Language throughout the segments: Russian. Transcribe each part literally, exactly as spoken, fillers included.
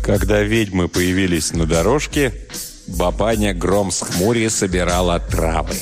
Когда ведьмы появились на дорожке, бабаня Гром-с-Хмури собирала травы.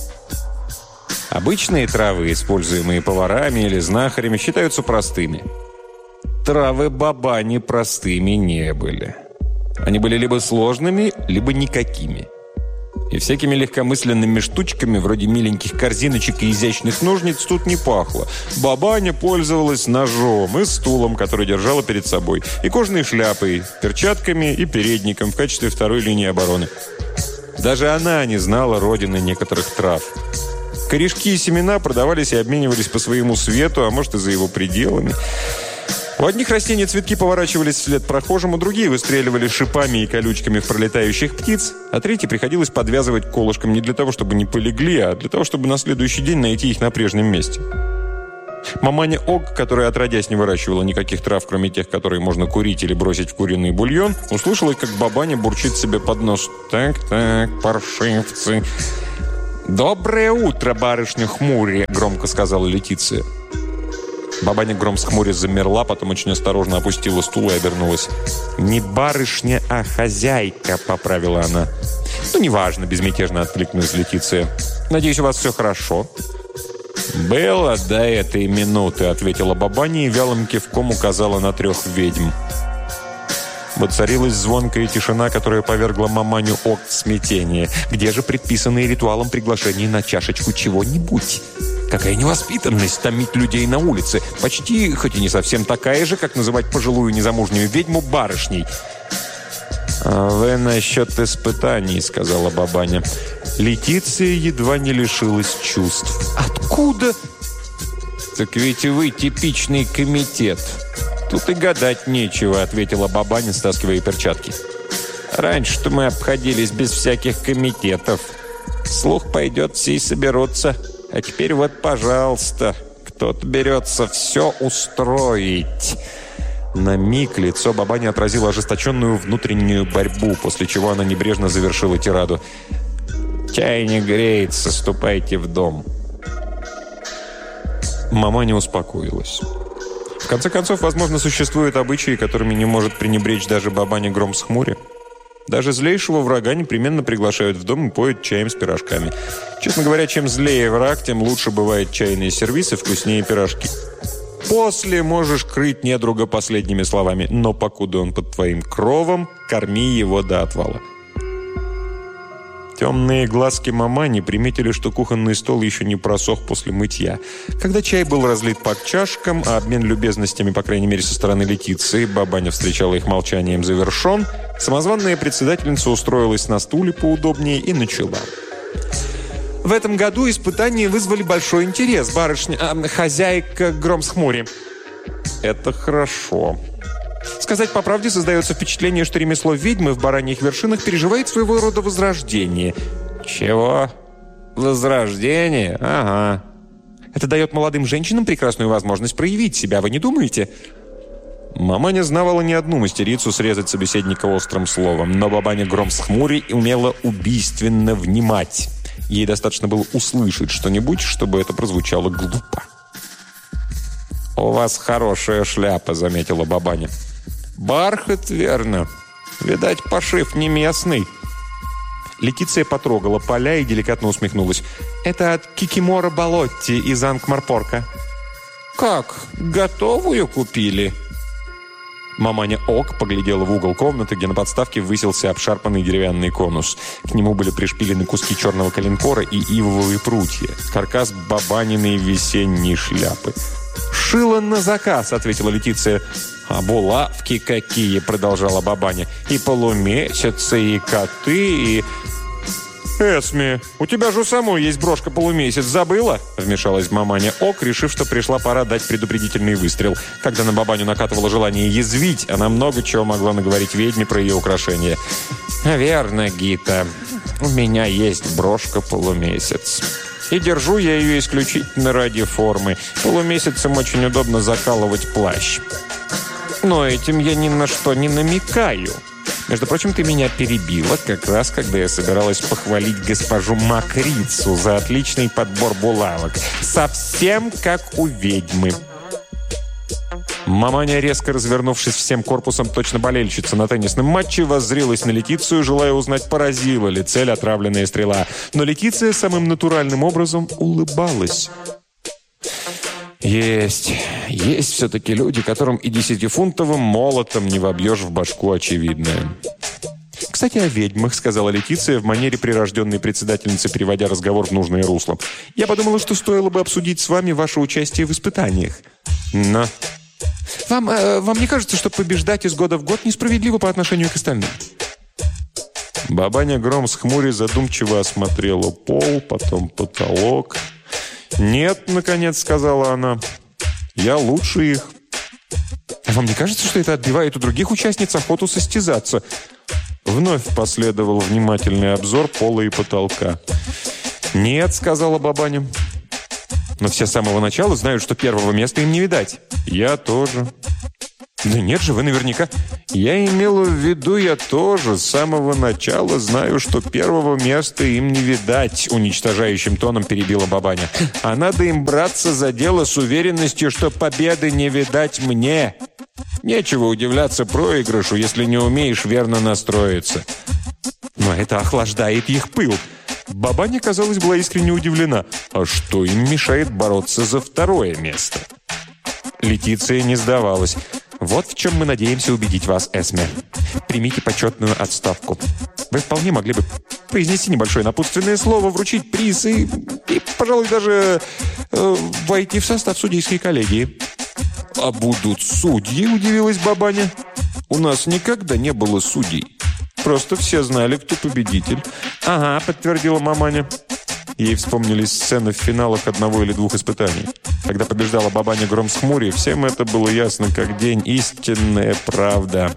Обычные травы, используемые поварами или знахарями, считаются простыми. Травы бабани простыми не были. Они были либо сложными, либо никакими. И всякими легкомысленными штучками, вроде миленьких корзиночек и изящных ножниц, тут не пахло. Бабаня пользовалась ножом и стулом, который держала перед собой, и кожаной шляпой, перчатками и передником в качестве второй линии обороны. Даже она не знала родины некоторых трав. Корешки и семена продавались и обменивались по своему свету, а может и за его пределами. У одних растений цветки поворачивались вслед прохожим, у других выстреливали шипами и колючками в пролетающих птиц, а третьи приходилось подвязывать колышком не для того, чтобы не полегли, а для того, чтобы на следующий день найти их на прежнем месте. Маманя Ог, которая отродясь не выращивала никаких трав, кроме тех, которые можно курить или бросить в куриный бульон, услышала, как бабаня бурчит себе под нос: «Так-так, паршивцы». «Доброе утро, барышня Хмури», — громко сказала Летиция. Бабаня Гром-с-Хмури замерла, потом очень осторожно опустила стул и обернулась. «Не барышня, а хозяйка», — поправила она. «Ну, неважно», — безмятежно откликнулась Летиция. «Надеюсь, у вас все хорошо?» «Было до этой минуты», — ответила бабаня и вялым кивком указала на трех ведьм. Воцарилась звонкая тишина, которая повергла маманю Ог в смятение. Где же предписанные ритуалом приглашения на чашечку чего-нибудь? Какая невоспитанность томить людей на улице. Почти, хоть и не совсем такая же, как называть пожилую незамужнюю ведьму барышней. «А вы насчет испытаний», — сказала бабаня. Летиция едва не лишилась чувств. «Откуда?» «Так ведь вы типичный комитет. Тут и гадать нечего», — ответила бабаня, стаскивая перчатки. «Раньше-то мы обходились без всяких комитетов. Слух пойдет, все и соберутся. А теперь вот, пожалуйста, кто-то берется все устроить». На миг лицо бабани отразило ожесточенную внутреннюю борьбу, после чего она небрежно завершила тираду. «Чай не греется, ступайте в дом». Мама не успокоилась. В конце концов, возможно, существуют обычаи, которыми не может пренебречь даже бабаня Гром-с-Хмури. Даже злейшего врага непременно приглашают в дом и поют чаем с пирожками. Честно говоря, чем злее враг, тем лучше бывает чайные сервисы, вкуснее пирожки. После можешь крыть недруга последними словами, но покуда он под твоим кровом, корми его до отвала. Темные глазки мамани приметили, что кухонный стол еще не просох после мытья. Когда чай был разлит по чашкам, а обмен любезностями, по крайней мере, со стороны Летиции, бабаня встречала их молчанием, завершен, самозванная председательница устроилась на стуле поудобнее и начала. «В этом году испытания вызвали большой интерес, барышня, э, хозяйка Гром-с-Хмури». «Это хорошо». Сказать по правде, создается впечатление, что ремесло ведьмы в бараньих вершинах переживает своего рода возрождение. «Чего? Возрождение? Ага». «Это дает молодым женщинам прекрасную возможность проявить себя, вы не думаете?» Маманя знавала не одну мастерицу срезать собеседника острым словом, но бабаня Гром-с-Хмури умела убийственно внимать. Ей достаточно было услышать что-нибудь, чтобы это прозвучало глупо. «У вас хорошая шляпа», — заметила бабаня. «Бархат, верно. Видать, пошив не местный». Летиция потрогала поля и деликатно усмехнулась. «Это от Кикимора Болотти из Анкмарпорка». «Как? Готовую купили?» Маманя Ог поглядела в угол комнаты, где на подставке высился обшарпанный деревянный конус. К нему были пришпилены куски черного коленкора и ивовые прутья. Каркас бабаниной весенней шляпы. «Шила на заказ», — ответила Летиция. «А булавки какие!» — продолжала бабаня. «И полумесяцы, и коты, и...» «Эсми, у тебя же у самой есть брошка полумесяц, забыла?» — вмешалась маманя Ок, решив, что пришла пора дать предупредительный выстрел. Когда на бабаню накатывало желание язвить, она много чего могла наговорить ведьме про ее украшения. «Верно, Гита, у меня есть брошка полумесяц. И держу я ее исключительно ради формы. Полумесяцем очень удобно закалывать плащ. Но этим я ни на что не намекаю. Между прочим, ты меня перебила как раз, когда я собиралась похвалить госпожу Макрицу за отличный подбор булавок. Совсем как у ведьмы». Маманя, резко развернувшись всем корпусом, точно болельщица на теннисном матче, воззрелась на Летицию, желая узнать, поразила ли цель отравленная стрела. Но Летиция самым натуральным образом улыбалась. Есть, есть все-таки люди, которым и десятифунтовым молотом не вобьешь в башку очевидное. «Кстати, о ведьмах», — сказала Летиция в манере прирожденной председательницы, переводя разговор в нужное русло. «Я подумала, что стоило бы обсудить с вами ваше участие в испытаниях». «Но...» Вам, э, вам не кажется, что побеждать из года в год несправедливо по отношению к остальным?» Бабаня Гром с хмурей задумчиво осмотрела пол, потом потолок. «Нет, — наконец сказала она, — я лучше их». «А вам не кажется, что это отбивает у других участниц охоту состязаться?» Вновь последовал внимательный обзор пола и потолка. «Нет, — сказала Бабаня. Но все с самого начала знают, что первого места им не видать». «Я тоже». «Да нет же, вы наверняка...» «Я имела в виду, я тоже с самого начала знаю, что первого места им не видать», — уничтожающим тоном перебила Бабаня. «А надо им браться за дело с уверенностью, что победы не видать мне. Нечего удивляться проигрышу, если не умеешь верно настроиться». «Но это охлаждает их пыл». Бабаня, казалось, была искренне удивлена. «А что им мешает бороться за второе место?» Летиция не сдавалась. «Вот в чем мы надеемся убедить вас, Эсме. Примите почетную отставку. Вы вполне могли бы произнести небольшое напутственное слово, вручить приз и, и пожалуй, даже э, войти в состав судейской коллегии». «А будут судьи?» – удивилась Бабаня. «У нас никогда не было судей. Просто все знали, кто победитель». «Ага», – подтвердила Маманя. Ей вспомнились сцены в финалах одного или двух испытаний. Когда побеждала Бабаня Гром с хмурей, всем это было ясно как день. Истинная правда.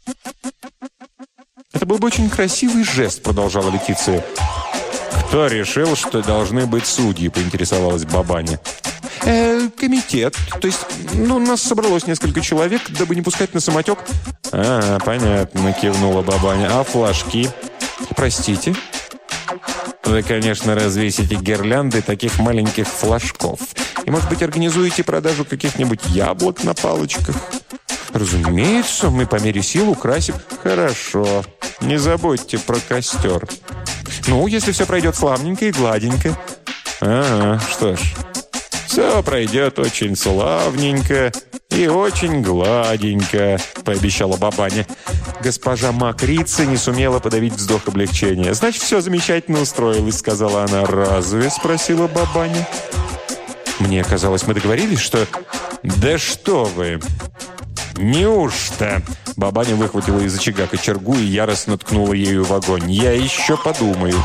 «Это был бы очень красивый жест», — продолжала Летиция. «Кто решил, что должны быть судьи?» — поинтересовалась Бабаня. «Э, комитет. То есть, ну, нас собралось несколько человек, дабы не пускать на самотек». «А, понятно», — кивнула Бабаня. «А флажки?» «Простите?» «Вы, конечно, развесите гирлянды таких маленьких флажков. И, может быть, организуете продажу каких-нибудь яблок на палочках?» «Разумеется, мы по мере сил украсим». «Хорошо. Не забудьте про костер». «Ну, если все пройдет славненько и гладенько». «Ага, что ж. Все пройдет очень славненько и очень гладенько», — пообещала Бабаня. Госпожа Макрица не сумела подавить вздох облегчения. «Значит, все замечательно устроилось», — сказала она. «Разве?» — спросила Бабаня. «Мне казалось, мы договорились, что...» «Да что вы! Неужто?» Бабаня выхватила из очага кочергу и яростно ткнула ею в огонь. «Я еще подумаю».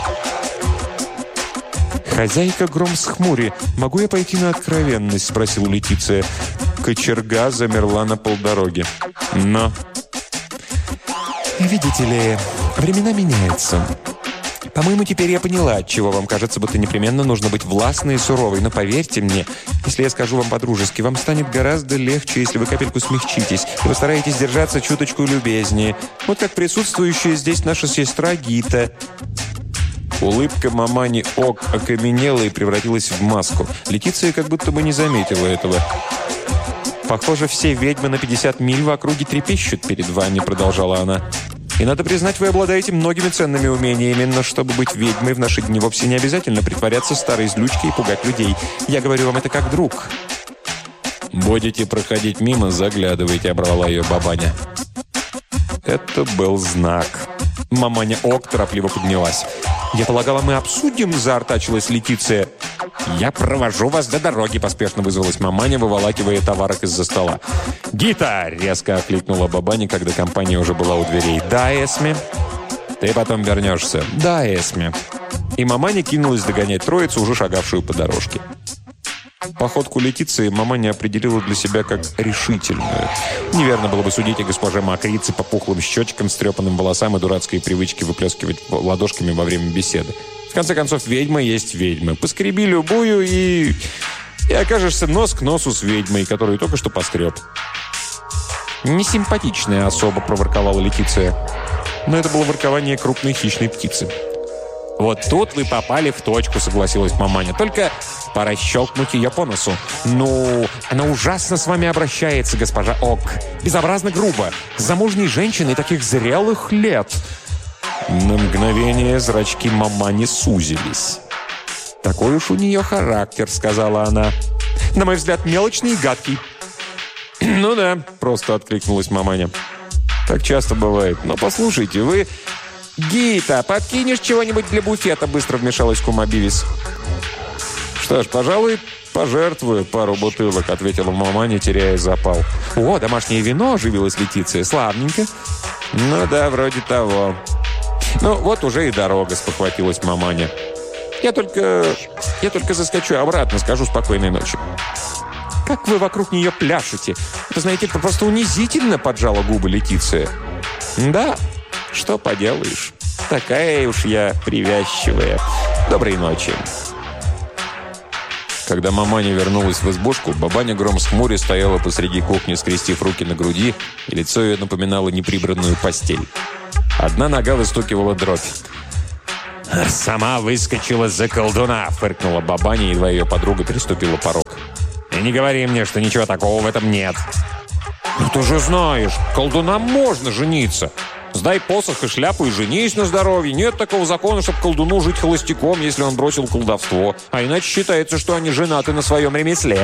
«Хозяйка Гром с хмури, могу я пойти на откровенность?» — спросила Летиция. Кочерга замерла на полдороги. «Но...» «Видите ли, времена меняются. По-моему, теперь я поняла, отчего вам кажется, будто непременно нужно быть властной и суровой. Но поверьте мне, если я скажу вам по-дружески, вам станет гораздо легче, если вы капельку смягчитесь и постараетесь держаться чуточку любезнее. Вот как присутствующая здесь наша сестра Гита». Улыбка Мамани Ок окаменела и превратилась в маску. Летиция как будто бы не заметила этого. «Похоже, все ведьмы на пятьдесят миль в округе трепещут перед вами», — продолжала она. «И надо признать, вы обладаете многими ценными умениями, но чтобы быть ведьмой в наши дни вовсе не обязательно притворяться старой злючкой и пугать людей. Я говорю вам это как друг». «Будете проходить мимо, заглядывайте», — оборвала ее Бабаня. Это был знак. Маманя Ок торопливо поднялась. «Я полагала, мы обсудим», — заортачилась Летиция. «Я провожу вас до дороги», — поспешно вызвалась Маманя, выволакивая товарок из-за стола. «Гита!» — резко окликнула Бабаня, когда компания уже была у дверей. «Да, Эсме?» «Ты потом вернешься». «Да, Эсме». И Маманя кинулась догонять троицу, уже шагавшую по дорожке. Походку Летиции Маманя определила для себя как решительную. Неверно было бы судить о госпоже Макрице по пухлым щечкам, стрепанным волосам и дурацкой привычке выплескивать ладошками во время беседы. В конце концов, ведьма есть ведьма. Поскреби любую и... и окажешься нос к носу с ведьмой, которую только что поскреб. «Несимпатичная особа», — проворковала Летиция. Но это было воркование крупной хищной птицы. «Вот тут вы попали в точку», — согласилась Маманя. «Только Пора щелкнуть ее по носу. Ну, она ужасно с вами обращается, госпожа Ок. Безобразно грубо. С замужней женщиной таких зрелых лет. На мгновение зрачки мамани сузились. «Такой уж у нее характер», — сказала она. «На мой взгляд, мелочный и гадкий». «Ну да», — просто откликнулась маманя. «Так часто бывает. Но послушайте, вы...» «Гита, подкинешь чего-нибудь для буфета?» — быстро вмешалась кума Бивис. «Что ж, пожалуй, пожертвую пару бутылок», — ответила маманя, теряя запал. «О, домашнее вино!» — оживилась Летиция. «Славненько». «Ну да, вроде того». «Ну, вот уже и дорога», — спохватилась маманя. «Я только... я только заскочу обратно, скажу спокойной ночи». «Как вы вокруг нее пляшете? Это, знаете, просто унизительно», — поджала губы Летиция. «Да, что поделаешь. Такая уж я привязчивая. Доброй ночи». Когда маманя вернулась в избушку, бабаня Громс-хмуря стояла посреди кухни, скрестив руки на груди, и лицо ее напоминало неприбранную постель. Одна нога выстукивала дробь. «Сама выскочила за колдуна!» — фыркнула бабаня, едва ее подруга переступила порог. «И не говори мне, что ничего такого в этом нет!» «Ну ты же знаешь, колдунам можно жениться! Сдай посох и шляпу и женись на здоровье! Нет такого закона, чтобы колдуну жить холостяком, если он бросил колдовство, а иначе считается, что они женаты на своем ремесле!»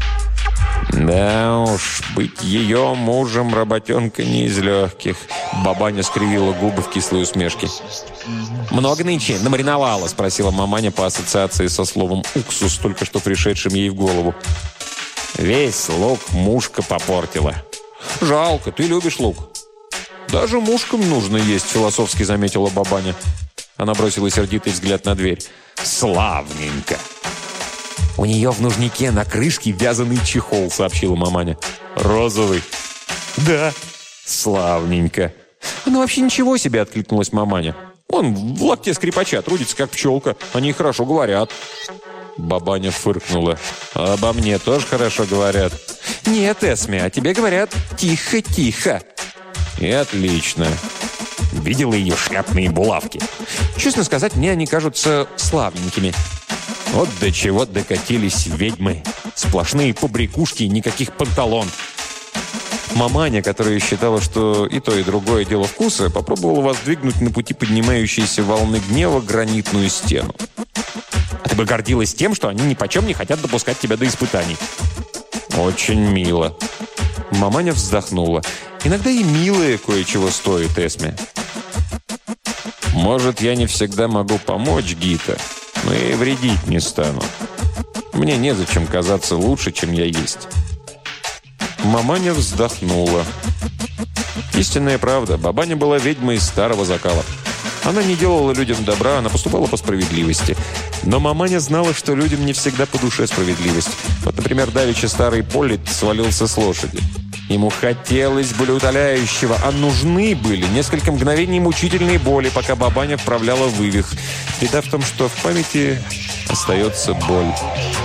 «Да уж, быть ее мужем работенка не из легких». Бабаня скривила губы в кислой усмешке. «Много нынче намариновала?» — спросила маманя по ассоциации со словом «уксус», только что пришедшим ей в голову. «Весь лук мушка попортила». «Жалко, ты любишь лук». «Даже мушкам нужно есть», — философски заметила бабаня. Она бросила сердитый взгляд на дверь. «Славненько!» «У нее в нужнике на крышке вязаный чехол», — сообщила маманя. «Розовый?» «Да». «Славненько». «Ну вообще ничего себе», — откликнулась маманя. «Он в локте скрипача трудится, как пчелка. Они хорошо говорят». Бабаня фыркнула. «А обо мне тоже хорошо говорят». «Нет, Эсми, о тебе говорят тихо-тихо». «И отлично». Видела ее шляпные булавки. Честно сказать, мне они кажутся славненькими. Вот до чего докатились ведьмы. Сплошные побрякушки и никаких панталон. Маманя, которая считала, что и то, и другое дело вкуса, попробовала воздвигнуть на пути поднимающейся волны гнева гранитную стену. А ты бы гордилась тем, что они ни почем не хотят допускать тебя до испытаний. Очень мило. Маманя вздохнула. Иногда и милое кое-чего стоит, Эсме. Может, я не всегда могу помочь, Гита, но и вредить не стану. Мне незачем казаться лучше, чем я есть. Маманя вздохнула. Истинная правда, бабаня была ведьмой из старого закала. Она не делала людям добра, она поступала по справедливости. Но маманя знала, что людям не всегда по душе справедливость. Вот, например, давеча старый Поллит свалился с лошади. Ему хотелось болеутоляющего, а нужны были несколько мгновений мучительной боли, пока бабаня вправляла вывих. Беда в том, что в памяти остается боль.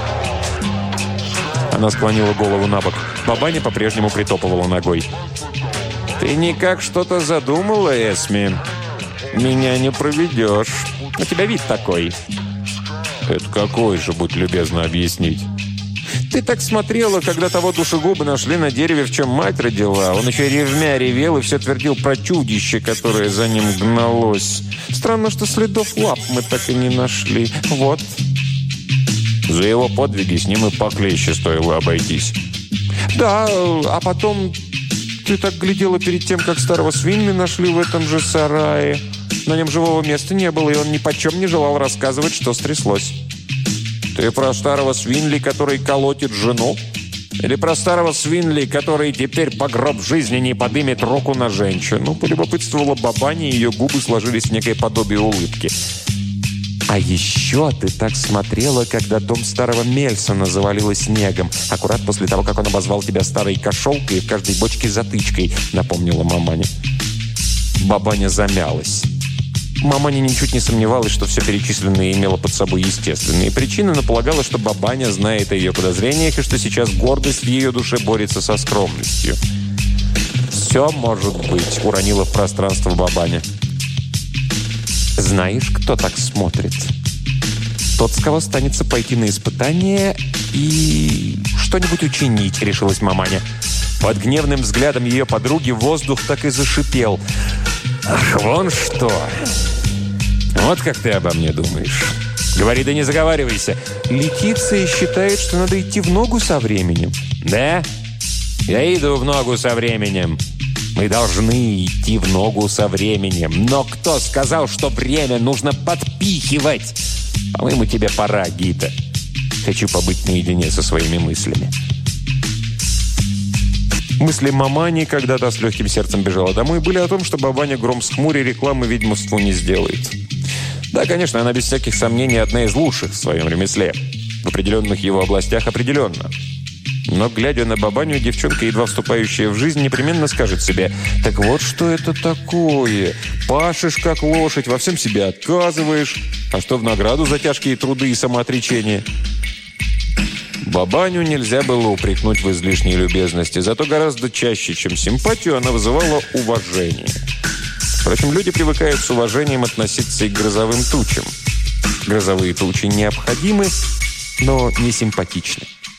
Она склонила голову на бок. Бабаня по-прежнему притопывала ногой. «Ты никак что-то задумала, Эсми? Меня не проведешь. У тебя вид такой». «Это какой же, будь любезна объяснить?» «Ты так смотрела, когда того душегуба нашли на дереве, в чем мать родила. Он еще ревмя ревел и все твердил про чудище, которое за ним гналось. Странно, что следов лап мы так и не нашли. Вот». За его подвиги с ним и похлеще стоило обойтись. «Да, а потом ты так глядела перед тем, как старого Свинли нашли в этом же сарае. На нем живого места не было, и он ни почем не желал рассказывать, что стряслось». «Ты про старого Свинли, который колотит жену? Или про старого Свинли, который теперь по гроб жизни не подымет руку на женщину?» Полюбопытствовала бабаня, и ее губы сложились в некое подобие улыбки. «А еще ты так смотрела, когда дом старого Мельсона завалило снегом, аккурат после того, как он обозвал тебя старой кошелкой и в каждой бочке затычкой», напомнила маманя. Бабаня замялась. Маманя ничуть не сомневалась, что все перечисленное имело под собой естественные причины, но полагала, что бабаня знает о ее подозрениях и что сейчас гордость в ее душе борется со скромностью. «Все может быть», — уронила в пространство бабаня. «Знаешь, кто так смотрит?» Тот, с кого станется пойти на испытание и что-нибудь учинить, решилась маманя. Под гневным взглядом ее подруги воздух так и зашипел. «Ах, вон что! Вот как ты обо мне думаешь. Говори, да не заговаривайся. Летиция считает, что надо идти в ногу со временем». «Да? Я иду в ногу со временем. Мы должны идти в ногу со временем. Но кто сказал, что время нужно подпихивать? По-моему, тебе пора, Гита. Хочу побыть наедине со своими мыслями». Мысли мамани, когда та с легким сердцем бежала домой, были о том, что бабаня гром с хмури рекламы ведьмовству не сделает. Да, конечно, она без всяких сомнений одна из лучших в своем ремесле. В определенных его областях определенно. Но, глядя на бабаню, девчонка, едва вступающая в жизнь, непременно скажет себе: «Так вот, что это такое? Пашешь, как лошадь, во всем себе отказываешь. А что в награду за тяжкие труды и самоотречение?» Бабаню нельзя было упрекнуть в излишней любезности, зато гораздо чаще, чем симпатию, она вызывала уважение. Впрочем, люди привыкают с уважением относиться и к грозовым тучам. Грозовые тучи необходимы, но не симпатичны.